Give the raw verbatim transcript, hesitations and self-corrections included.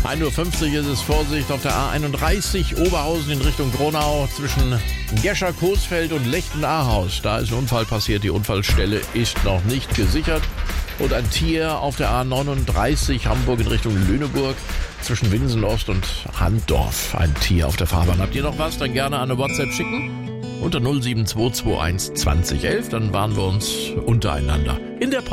ein Uhr fünfzig ist es. Vorsicht auf der A einunddreißig Oberhausen in Richtung Gronau zwischen Gescher-Coesfeld und Lechten-Ahaus. Da ist ein Unfall passiert. Die Unfallstelle ist noch nicht gesichert. Und ein Tier auf der A neununddreißig Hamburg in Richtung Lüneburg zwischen Winsen-Ost und Handdorf. Ein Tier auf der Fahrbahn. Habt ihr noch was? Dann gerne eine WhatsApp schicken. Unter null sieben zwei zwei eins zwanzig elf. Dann waren wir uns untereinander in der